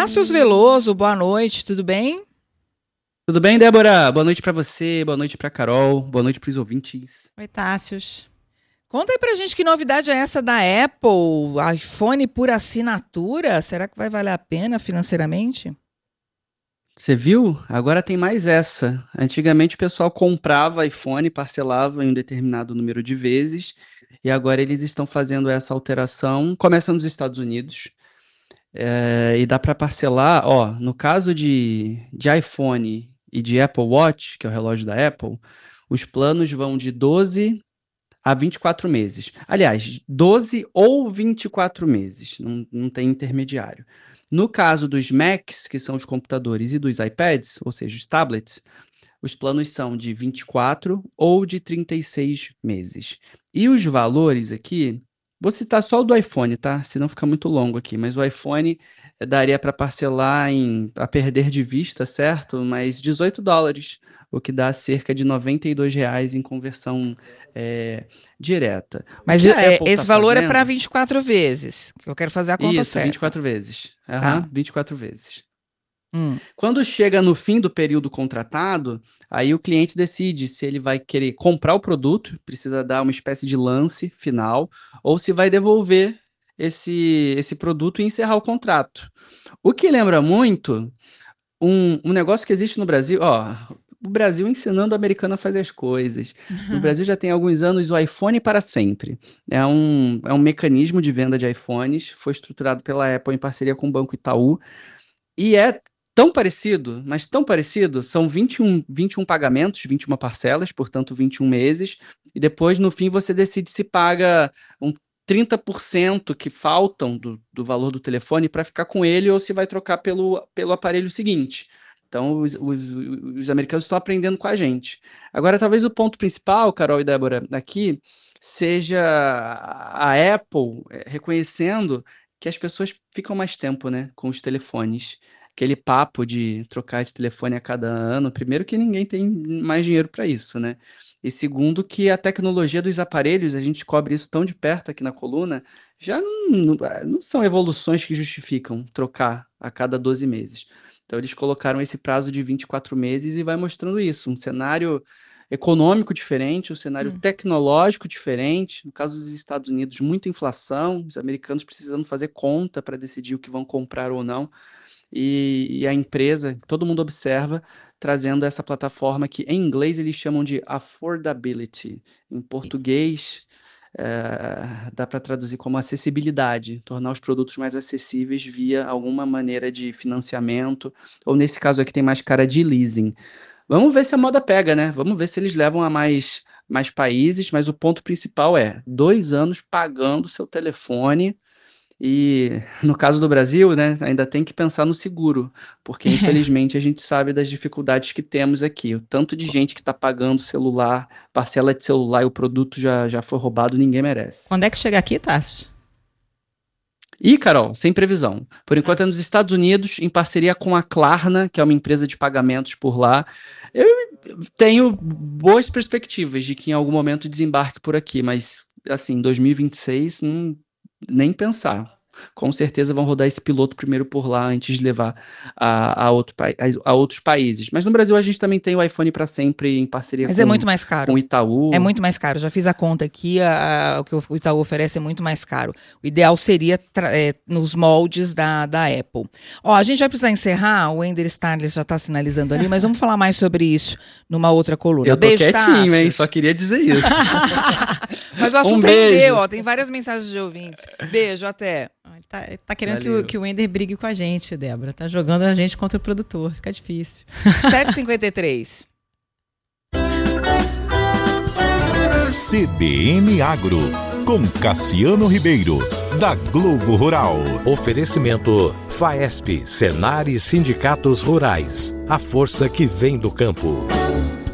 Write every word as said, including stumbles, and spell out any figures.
Tássios Veloso, boa noite, tudo bem? Tudo bem, Débora? Boa noite pra você, boa noite pra Carol, boa noite pros ouvintes. Oi, Tássios. Conta aí pra gente que novidade é essa da Apple, iPhone por assinatura, será que vai valer a pena financeiramente? Você viu? Agora tem mais essa. Antigamente o pessoal comprava iPhone, parcelava em um determinado número de vezes, e agora eles estão fazendo essa alteração, começa nos Estados Unidos, é, e dá para parcelar, ó, no caso de, de iPhone e de Apple Watch, que é o relógio da Apple, os planos vão de doze a vinte e quatro meses. Aliás, doze ou vinte e quatro meses, não, não tem intermediário. No caso dos Macs, que são os computadores, e dos iPads, ou seja, os tablets, os planos são de vinte e quatro ou de trinta e seis meses. E os valores aqui, vou citar só o do iPhone, tá? Senão fica muito longo aqui, mas o iPhone daria para parcelar em, a perder de vista, certo? Mas dezoito dólares, o que dá cerca de noventa e dois reais em conversão é, direta. Mas é, esse tá valor fazendo... é para vinte e quatro vezes, que eu quero fazer a conta Isso, certa. vinte e quatro vezes. Uhum, Tá. vinte e quatro vezes. Hum. Quando chega no fim do período contratado, aí o cliente decide se ele vai querer comprar o produto, precisa dar uma espécie de lance final, ou se vai devolver esse, esse produto e encerrar o contrato. O que lembra muito um, um negócio que existe no Brasil, ó, o Brasil ensinando o americano a fazer as coisas. No Brasil já tem alguns anos o iPhone para sempre. É um, é um mecanismo de venda de iPhones, foi estruturado pela Apple em parceria com o Banco Itaú, e é tão parecido, mas tão parecido, são vinte e um, vinte e um pagamentos, vinte e uma parcelas, portanto vinte e um meses, e depois no fim você decide se paga um trinta por cento que faltam do, do valor do telefone para ficar com ele ou se vai trocar pelo, pelo aparelho seguinte. Então os, os, os americanos estão aprendendo com a gente. Agora talvez o ponto principal, Carol e Débora, aqui, seja a Apple reconhecendo que as pessoas ficam mais tempo, né, com os telefones. Aquele papo de trocar de telefone a cada ano, primeiro que ninguém tem mais dinheiro para isso, né? E segundo que a tecnologia dos aparelhos, a gente cobre isso tão de perto aqui na coluna, já não, não, não são evoluções que justificam trocar a cada doze meses. Então eles colocaram esse prazo de vinte e quatro meses e vai mostrando isso, um cenário econômico diferente, um cenário hum. tecnológico diferente, no caso dos Estados Unidos, muita inflação, os americanos precisando fazer conta para decidir o que vão comprar ou não. E, e a empresa, todo mundo observa, trazendo essa plataforma que em inglês eles chamam de affordability. Em português, é, dá para traduzir como acessibilidade, tornar os produtos mais acessíveis via alguma maneira de financiamento, ou nesse caso aqui tem mais cara de leasing. Vamos ver se a moda pega, né? Vamos ver se eles levam a mais, mais países, mas o ponto principal é dois anos pagando seu telefone. E no caso do Brasil, né, ainda tem que pensar no seguro, porque infelizmente a gente sabe das dificuldades que temos aqui. O tanto de gente que está pagando celular, parcela de celular e o produto já, já foi roubado, ninguém merece. Quando é que chega aqui, Tássio? E, Carol, sem previsão. Por enquanto é nos Estados Unidos, em parceria com a Klarna, que é uma empresa de pagamentos por lá. Eu tenho boas perspectivas de que em algum momento desembarque por aqui, mas assim, dois mil e vinte e seis, hum, nem pensar. Com certeza vão rodar esse piloto primeiro por lá antes de levar a, a, outro, a, a outros países. Mas no Brasil a gente também tem o iPhone para sempre em parceria Mas com, é muito mais caro. com o Itaú. É muito mais caro. Já fiz a conta aqui, a, a, o que o Itaú oferece é muito mais caro. O ideal seria tra- é, nos moldes da, da Apple. Ó, a gente vai precisar encerrar, o Ender Starles já está sinalizando ali, mas vamos falar mais sobre isso numa outra coluna. Eu tô Beijo, quietinho, Tássios. hein? Só queria dizer isso. Mas o assunto um rendeu, ó. Tem várias mensagens de ouvintes. Beijo, até. Ele tá, ele tá querendo que o, que o Ender brigue com a gente, Débora. Tá jogando a gente contra o produtor. Fica difícil. sete e cinquenta e três. C B N Agro, com Cassiano Ribeiro, da Globo Rural. Oferecimento Faesp, Senar e Sindicatos Rurais. A força que vem do campo.